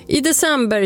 I december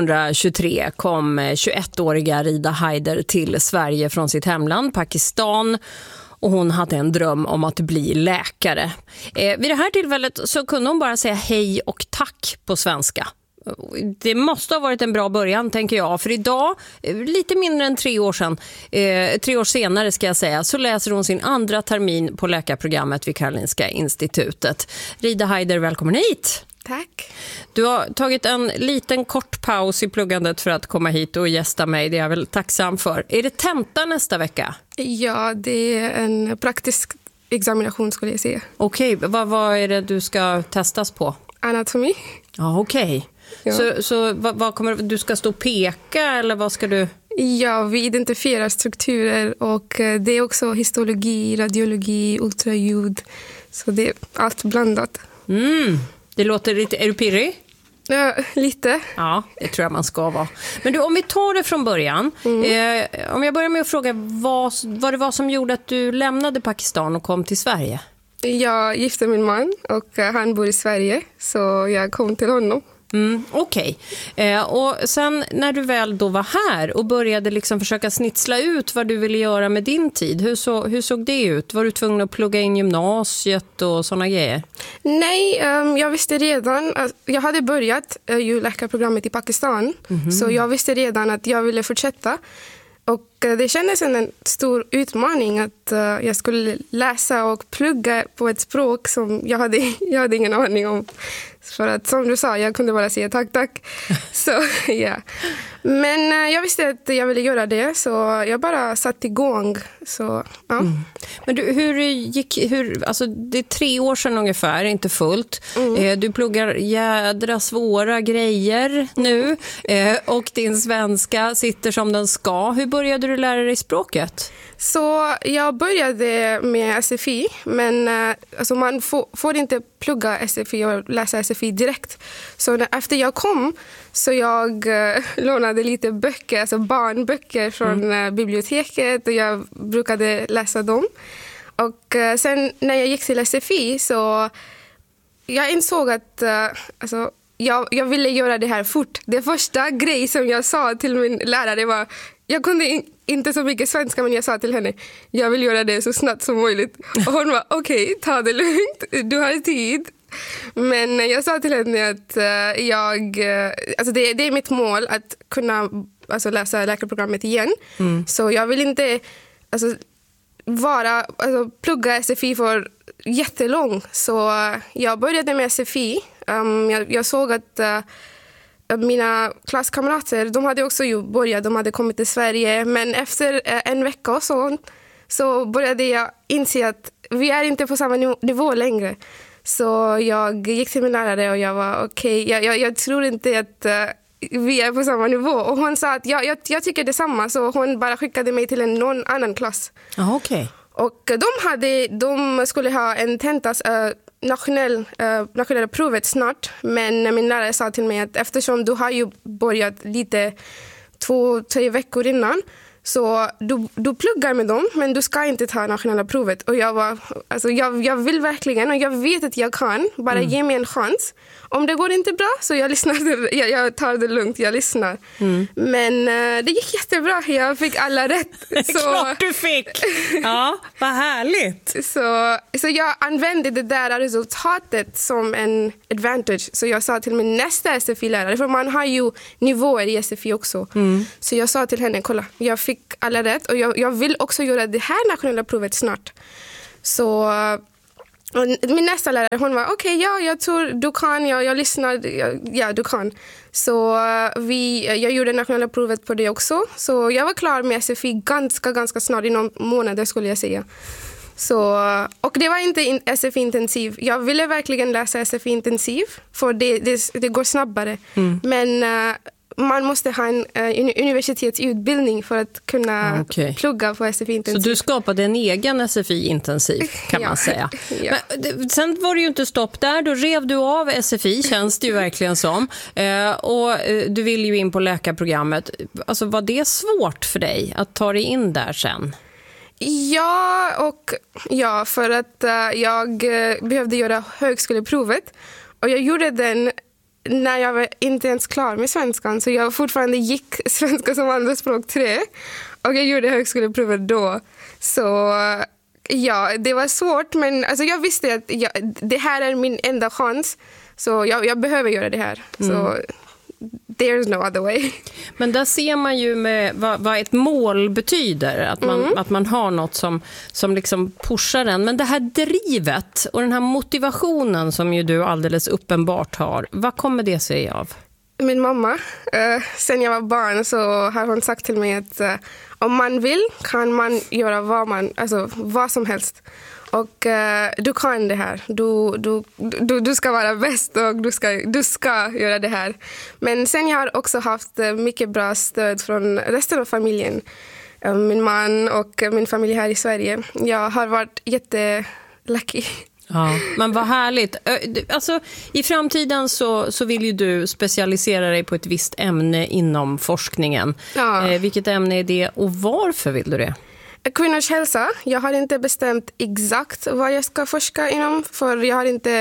2023 kom 21-åriga Rida Haider till Sverige från sitt hemland, Pakistan, och hon hade en dröm om att bli läkare. Vid det här tillfället så kunde hon bara säga hej och tack på svenska. Det måste ha varit en bra början, tänker jag, för idag, lite mindre än 3 år sedan, 3 år senare ska jag säga, så läser hon sin andra termin på läkarprogrammet vid Karolinska institutet. Rida Haider, välkommen hit! Tack. Du har tagit en liten kort paus i pluggandet för att komma hit och gästa mig. Det är jag väl tacksam för. Är det tenta nästa vecka? Ja, det är en praktisk examination skulle jag säga. Okej, vad är det du ska testas på? Anatomi. Ja, okej. Ja. Så vad kommer du ska stå och peka eller vad ska du? Ja, vi identifierar strukturer och det är också histologi, radiologi, ultraljud. Så det är allt blandat. Det låter lite... Är du pirrig? Ja, lite. Ja, det tror jag man ska vara. Men du, om vi tar det från början. Om jag börjar med att fråga vad det var som gjorde att du lämnade Pakistan och kom till Sverige? Jag gifte min man och han bor i Sverige, så jag kom till honom. Okej. Och sen när du väl då var här och började liksom försöka snitsla ut vad du ville göra med din tid, hur såg det ut? Var du tvungen att plugga in gymnasiet och såna grejer? Nej, jag visste redan, jag hade börjat läkarprogrammet i Pakistan, så jag visste redan att jag ville fortsätta. Och det kändes en stor utmaning att jag skulle läsa och plugga på ett språk som jag hade ingen aning om. För att som du sa, jag kunde bara säga tack. Så ja. Men jag visste att jag ville göra det, så jag bara satt igång. Så, ja. Men du, alltså det är 3 år sedan ungefär, inte fullt. Du pluggar jädra svåra grejer nu och din svenska sitter som den ska. Hur började du lära dig språket? Så jag började med SFI, men alltså man får inte plugga SFI och läsa SFI direkt. Så efter jag kom så jag lånade lite böcker, alltså barnböcker från biblioteket, och jag brukade läsa dem. Och sen när jag gick till SFI så jag insåg att alltså, jag ville göra det här fort. Det första grej som jag sa till min lärare var, jag kunde inte så mycket svenska, men jag sa till henne, jag vill göra det så snabbt som möjligt. Och hon var, okej, ta det lugnt, du har tid. Men jag sa till henne att alltså det är mitt mål att kunna läsa läkarprogrammet igen. Så jag vill inte plugga SFI för jättelång. Så jag började med SFI. Jag såg att mina klasskamrater, de hade också börjat, de hade kommit till Sverige. Men efter en vecka så började jag inse att vi är inte på samma nivå längre. Så jag gick till min lärare och jag var okej, jag tror inte att vi är på samma nivå. Och hon sa att jag tycker detsamma, så hon bara skickade mig till någon annan klass. Okej. Och de skulle ha en tentas nationella provet snart, men min lärare sa till mig att eftersom du har ju börjat lite 2-3 veckor innan, så du pluggar med dem, men du ska inte ta nationella provet. Och jag var, jag vill verkligen, och jag vet att jag kan, bara ge mig en chans. Om det går inte bra så jag lyssnar, jag tar det lugnt, jag lyssnar. Men det gick jättebra, jag fick alla rätt. Så klart du fick! Ja, vad härligt! Så jag använde det där resultatet som en advantage. Så jag sa till min nästa SFI-lärare, för man har ju nivåer i SFI också. Så jag sa till henne, kolla, jag fick alla rätt och jag vill också göra det här nationella provet snart. Så min nästa lärare, hon var okej, jag tror du kan, jag lyssnar, ja du kan. Så jag gjorde nationella provet på det också. Så jag var klar med SFI ganska snart, i någon månad skulle jag säga. Så, och det var inte SFI-intensiv. Jag ville verkligen läsa SFI-intensiv, för det går snabbare. Men man måste ha en universitetsutbildning för att kunna plugga på SFI-intensiv. Så du skapade en egen SFI-intensiv, kan man säga. Ja. Men sen var det ju inte stopp där. Då rev du av SFI, känns det ju verkligen som. Och du vill ju in på läkarprogrammet. Alltså, var det svårt för dig att ta dig in där sen? Ja, för att jag behövde göra högskoleprovet. Och jag gjorde den när jag var inte ens klar med svenskan, så jag fortfarande gick svenska som andraspråk 3 och jag gjorde högskoleprovet då. Så ja, det var svårt, men alltså, jag visste att det här är min enda chans, så jag behöver göra det här. Så there's no other way. Men där ser man ju med vad ett mål betyder, att man har något som liksom pushar en. Men det här drivet och den här motivationen som ju du alldeles uppenbart har, vad kommer det sig av? Min mamma, sen jag var barn så har hon sagt till mig att om man vill kan man göra vad som helst. Och du kan det här. Du ska vara bäst och du ska göra det här. Men sen jag har också haft mycket bra stöd från resten av familjen. Min man och min familj här i Sverige. Jag har varit jättelucky. Ja, men vad härligt. Alltså, i framtiden så vill ju du specialisera dig på ett visst ämne inom forskningen. Ja. Vilket ämne är det och varför vill du det? Kvinnors hälsa. Jag har inte bestämt exakt vad jag ska forska inom, för jag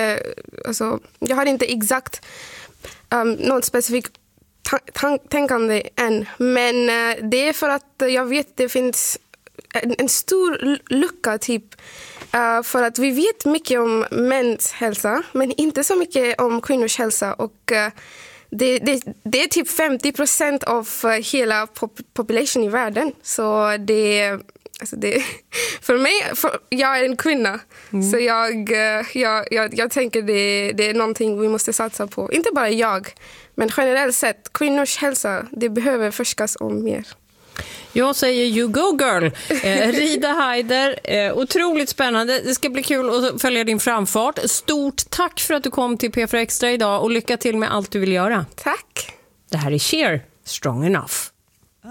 har inte exakt något specifikt tänkande än. Men det är för att jag vet att det finns en stor lucka för att vi vet mycket om mäns hälsa, men inte så mycket om kvinnors hälsa. Och det är typ 50% av hela population i världen. Så det för mig, jag är en kvinna, så jag tänker det är någonting vi måste satsa på. Inte bara jag, men generellt sett, kvinnors hälsa, det behöver forskas om mer. Jag säger you go girl. Rida Haider, otroligt spännande. Det ska bli kul att följa din framfart. Stort tack för att du kom till P4 Extra idag och lycka till med allt du vill göra. Tack. Det här är Cher, Strong Enough.